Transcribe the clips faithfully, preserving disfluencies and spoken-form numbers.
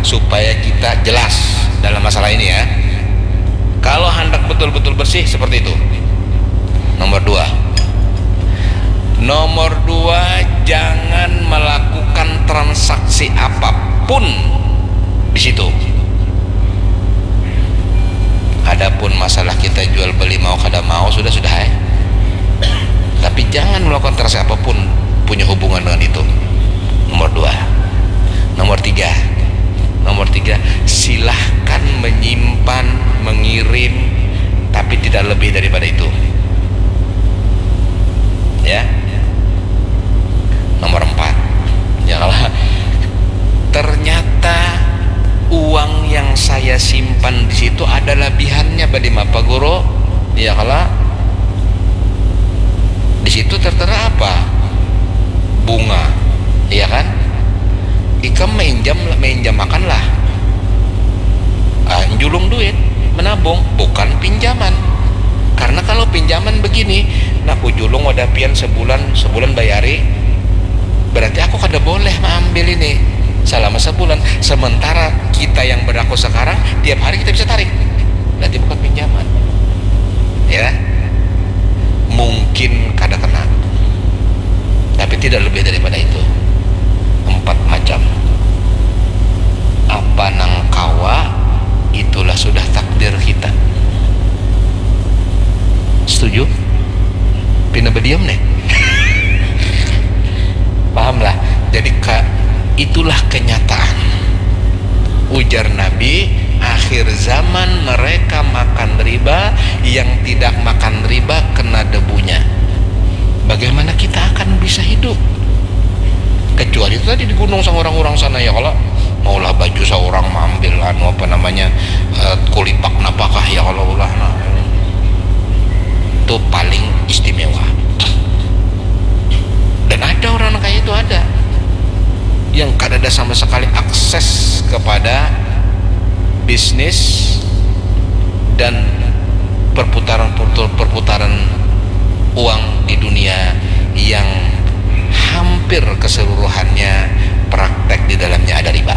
supaya kita jelas dalam masalah ini ya. Kalau hendak betul-betul bersih seperti itu. Nomor dua, nomor dua jangan melakukan transaksi apapun di situ. Adapun masalah kita jual beli mau kada mau sudah sudah ya. Tapi jangan melakukan transaksi apapun punya hubungan dengan itu. Nomor dua. Nomor tiga, nomor tiga silahkan menyimpan, mengirim, tapi tidak lebih daripada itu. Ya. Nomor empat, janganlah ternyata uang yang saya simpan di situ ada lebihannya badima Pak Guru. Ya kalau di situ tertera apa? Bunga, iya kan? Ikam menjam menjam makanlah. Ah, julung duit, menabung, bukan pinjaman. Karena kalau pinjaman begini, nah aku julung wadah pian sebulan, sebulan bayari, berarti aku kada boleh mengambil ini selama sebulan. Sementara kita yang berlaku sekarang, tiap hari kita bisa tarik, berarti bukan pinjaman. Ya, mungkin kada kena, tapi tidak lebih daripada itu. Empat macam. Apa nang kawa, itulah sudah takdir kita. Setuju? Pina berdiam nih. Pahamlah. Jadi ka, itulah kenyataan. Ujar Nabi, akhir zaman mereka makan riba, yang tidak makan riba kena debunya. Bagaimana kita akan bisa hidup? Kecuali itu tadi di gunung sama orang-orang sana ya, kalau maulah baju seorang mengambil anu apa namanya uh, kulipak napakah ya kalau ulah nah, itu paling istimewa. Dan ada orang kayak itu, ada yang kada ada sama sekali akses kepada bisnis dan perputaran perputaran uang di dunia, yang hampir keseluruhannya praktek di dalamnya ada riba.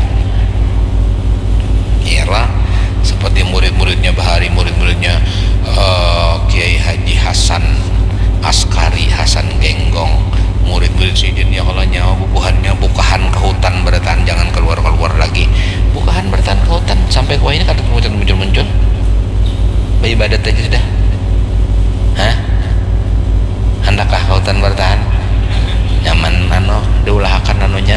Ialah seperti murid-muridnya Bahari, murid-muridnya uh, Kiai Haji Hasan Askari, Hasan Genggong, murid-murid sidin ya kalau nyawa bubuhannya bukahan ke hutan bertahan, jangan keluar-keluar lagi, bukahan bertahan ke hutan sampai kuah ini kata kemudian muncul-muncul beribadat aja sudah. Hah? Hendakkah ke hutan bertahan? Nyaman ano diulahkan anunya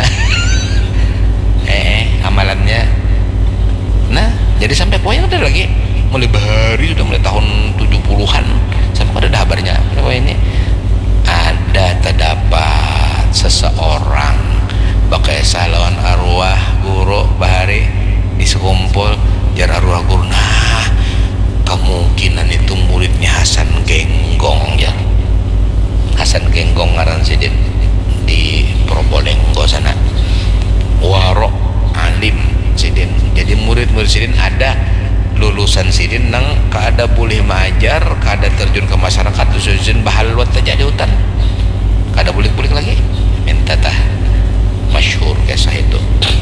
eh amalannya. Nah jadi sampai poin udah lagi mulai Bahari sudah mulai tahun tujuh puluhan sampai ada kabarnya bahwa ini ada terdapat seseorang pakai salon arwah guru Bahari di sekumpul jar arwah guru, nah kemungkinan itu muridnya Hasan Genggong ya. Hasan Genggong ngaran sidin di Probolinggo sana, warok alim sidin. Jadi murid-murid sidin ada lulusan sidin nang kada boleh mengajar, kada terjun ke masyarakat, sidin bahalwat terjadi hutan, kada boleh-boleh lagi minta tah masyhur kisah itu.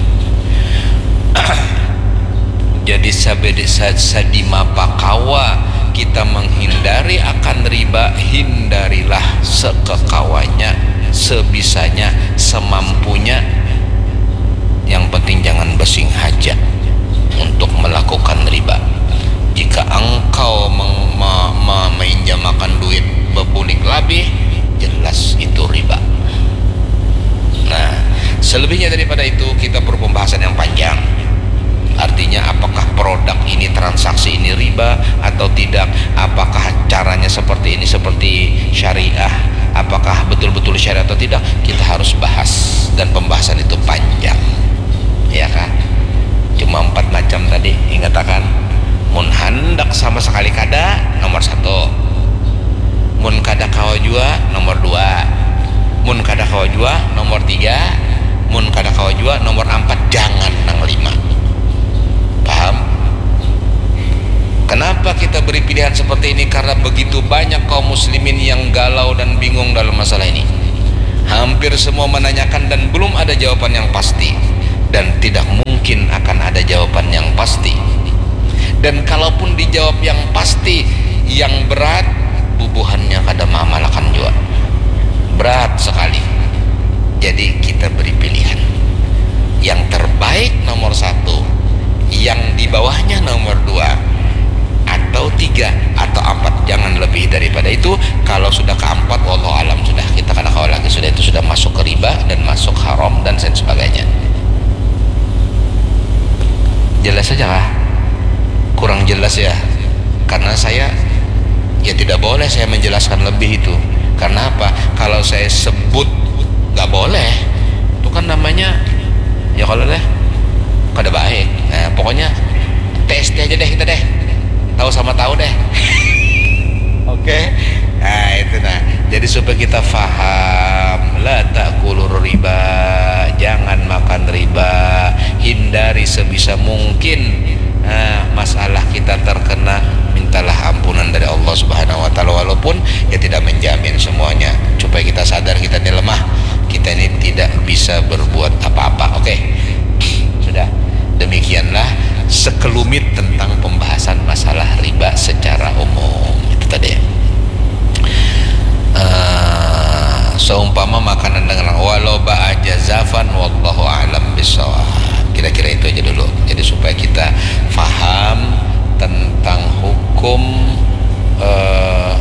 Jadi sabedi sadima pakawa kita menghindari akan riba, hindarilah sekekawanya, sebisanya, semampunya. Yang penting jangan besing hajat untuk melakukan riba. Jika engkau meminjamkan duit bebulik labih, jelas itu riba. Nah, selebihnya daripada itu kita perlu pembahasan yang panjang. Artinya apakah produk ini, transaksi ini riba atau tidak, apakah caranya seperti ini, seperti syariah, apakah betul-betul syariah atau tidak, kita harus bahas, dan pembahasan itu panjang ya kan. Cuma empat macam tadi, ingat akan mun handak sama sekali kada, nomor satu. Mun kada kawa jua, nomor dua. Mun kada kawa jua, nomor tiga. Mun kada kawa jua, nomor empat. Jangan nang lima. Paham? Kenapa kita beri pilihan seperti ini? Karena begitu banyak kaum muslimin yang galau dan bingung dalam masalah ini. Hampir semua menanyakan dan belum ada jawaban yang pasti, dan tidak mungkin mungkin akan ada jawaban yang pasti. Dan kalaupun dijawab yang pasti, yang berat, bubuhannya kada maamalakan juga, berat sekali. Jadi kita beri pilihan, yang terbaik nomor satu, yang di bawahnya nomor dua, atau tiga, atau empat, jangan lebih daripada itu. Kalau sudah keempat, wallahu alam, sudah kita kada kawal lagi, sudah itu sudah masuk ke riba dan masuk haram dan sebagainya. Jelas saja kah? Kurang jelas ya? Karena saya ya tidak boleh saya menjelaskan lebih itu. Karena apa? Kalau saya sebut nggak boleh, itu kan namanya ya kalau deh kada baik. Nah, pokoknya tes aja deh kita deh, tahu sama tahu deh. Oke, okay? Nah itu nah. Jadi supaya kita faham, la ta'kulur riba, jangan makan riba, hindari sebisa mungkin. Nah, masalah kita terkena, mintalah ampunan dari Allah Subhanahu wa taala, walaupun ya tidak menjamin semuanya. Supaya kita sadar kita ini lemah, kita ini tidak bisa berbuat apa-apa. Oke. Okay? Sudah. Demikianlah sekelumit tentang pembahasan masalah riba secara umum. Itu tadi. Uh, seumpama makanan dengan walau ba'a jazafan wallahu a'lam bissawab. Kira-kira itu aja dulu. Jadi supaya kita faham tentang hukum uh,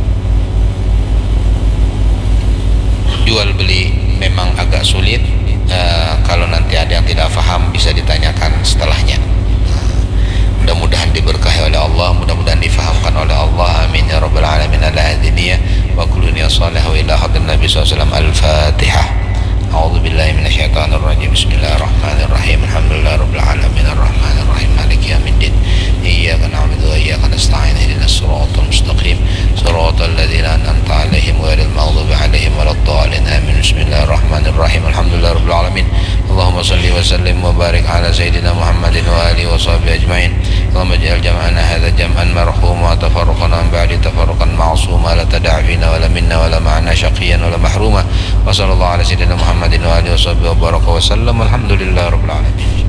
jual beli memang agak sulit. Uh, kalau nanti ada yang tidak faham bisa ditanyakan setelahnya. Mudah-mudahan diberkahi oleh Allah, mudah-mudahan difahamkan oleh Allah. Amin ya rabbal alamin. Ala hadiniyah wa kullu niyah salih wa ila hadin Nabi sallallahu alaihi wasallam. Al-Fatihah. A'udzu billahi minasyaitonir rajim. Bismillahirrahmanirrahim. Alhamdulillahi rabbil alamin arrahmanir rahim maliki yaumiddin. Iyyaka na'budu wa iyyaka nasta'in. Ihdinas siratal mustaqim. Siratal ladzina an'amta 'alaihim ghairil maghdubi 'alaihim waladdallin. Amin. Bismillahirrahmanirrahim. Alhamdulillahi rabbil alamin. Allahumma salli wa sallim wa barik ala sayyidina Muhammadin wa alihi wa sahbihi ajma'in. Allahumma ij'al jam'ana hadha jam'an marhuma wa tafarruqana min ba'di tafarruqan ma'suma la tad'a fina wa la minna wa la ma'ana shaqiyan wa la mahruma. Wa sallallahu ala sayyidina Muhammadin wa alihi wa sahbihi wa baraka wa sallam. Alhamdulillahi rabbil alamin.